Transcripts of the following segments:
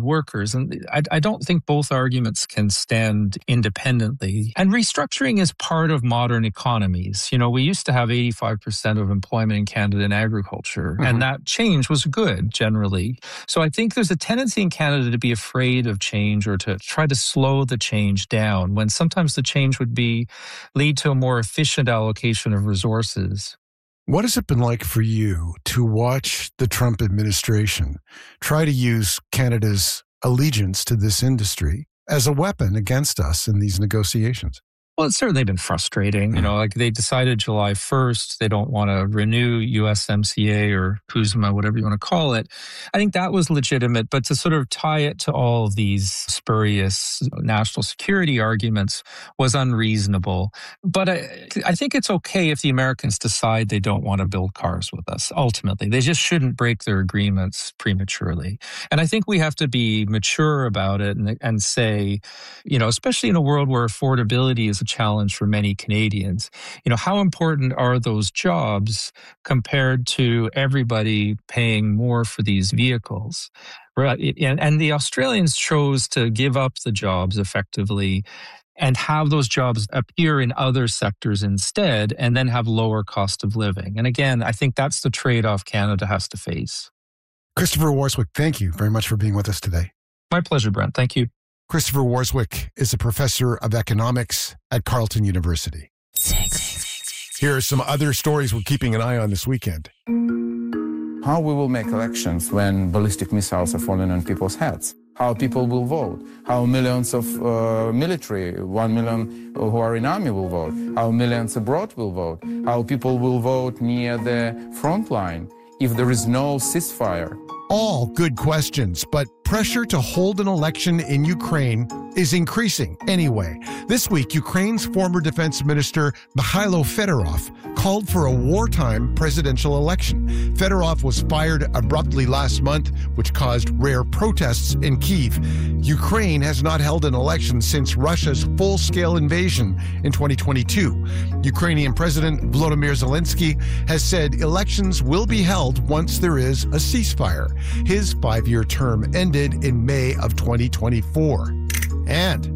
workers. And I don't think both arguments can stand independently. And restructuring is part of modern economies. We used to have 85% of employment in Canada in agriculture, and that change was good generally. So I think there's a tendency in Canada to be afraid of change or to try to slow the change down when sometimes the change would lead to a more efficient allocation of resources. What has it been like for you to watch the Trump administration try to use Canada's allegiance to this industry as a weapon against us in these negotiations? Well, it's certainly been frustrating. Like they decided July 1st, they don't want to renew USMCA or CUSMA, whatever you want to call it. I think that was legitimate, but to sort of tie it to all of these spurious national security arguments was unreasonable. But I think it's okay if the Americans decide they don't want to build cars with us, ultimately. They just shouldn't break their agreements prematurely. And I think we have to be mature about it and say, especially in a world where affordability is a challenge for many Canadians. How important are those jobs compared to everybody paying more for these vehicles? Right. And the Australians chose to give up the jobs effectively and have those jobs appear in other sectors instead, and then have lower cost of living. And again, I think that's the trade-off Canada has to face. Christopher Warswick, thank you very much for being with us today. My pleasure, Brent. Thank you. Christopher Warswick is a professor of economics at Carleton University. Here are some other stories we're keeping an eye on this weekend. How we will make elections when ballistic missiles are falling on people's heads. How people will vote. How millions of military, 1 million who are in army will vote. How millions abroad will vote. How people will vote near the front line if there is no ceasefire. All good questions, but pressure to hold an election in Ukraine is increasing anyway. This week, Ukraine's former defense minister, Mikhailo Fedorov, called for a wartime presidential election. Fedorov was fired abruptly last month, which caused rare protests in Kyiv. Ukraine has not held an election since Russia's full-scale invasion in 2022. Ukrainian President Volodymyr Zelensky has said elections will be held once there is a ceasefire. His 5-year term ended in May of 2024. And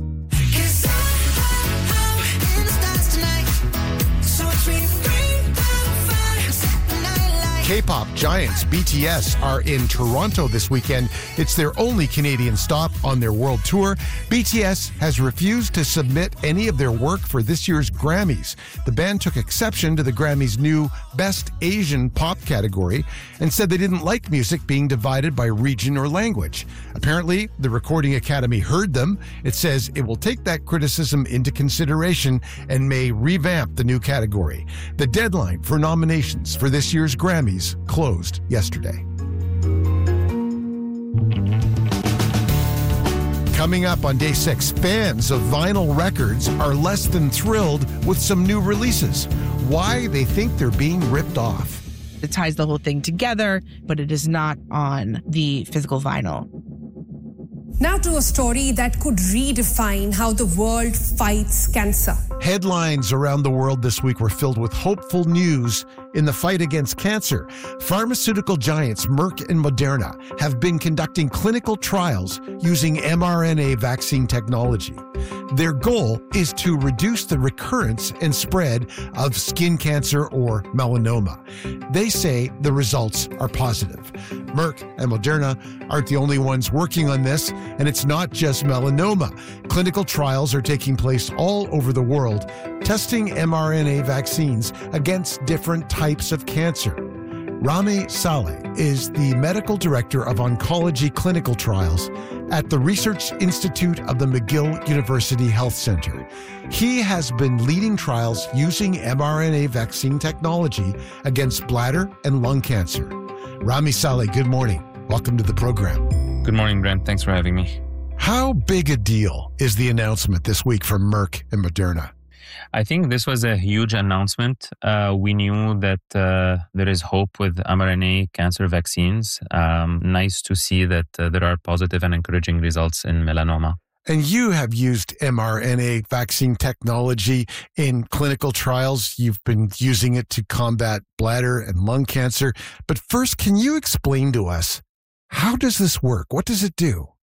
K-pop giants BTS are in Toronto this weekend. It's their only Canadian stop on their world tour. BTS has refused to submit any of their work for this year's Grammys. The band took exception to the Grammys' new Best Asian Pop category and said they didn't like music being divided by region or language. Apparently, the Recording Academy heard them. It says it will take that criticism into consideration and may revamp the new category. The deadline for nominations for this year's Grammys closed yesterday. Coming up on day 6, fans of vinyl records are less than thrilled with some new releases. Why they think they're being ripped off. It ties the whole thing together, but it is not on the physical vinyl. Now to a story that could redefine how the world fights cancer. Headlines around the world this week were filled with hopeful news in the fight against cancer. Pharmaceutical giants Merck and Moderna have been conducting clinical trials using mRNA vaccine technology. Their goal is to reduce the recurrence and spread of skin cancer or melanoma. They say the results are positive. Merck and Moderna aren't the only ones working on this, and it's not just melanoma. Clinical trials are taking place all over the world, testing mRNA vaccines against different types of cancer. Rami Saleh is the medical director of oncology clinical trials at the Research Institute of the McGill University Health Center. He has been leading trials using mRNA vaccine technology against bladder and lung cancer. Rami Saleh, good morning. Welcome to the program. Good morning, Brent. Thanks for having me. How big a deal is the announcement this week from Merck and Moderna? I think this was a huge announcement. We knew that there is hope with mRNA cancer vaccines. Nice to see that there are positive and encouraging results in melanoma. And you have used mRNA vaccine technology in clinical trials. You've been using it to combat bladder and lung cancer. But first, can you explain to us, how does this work? What does it do?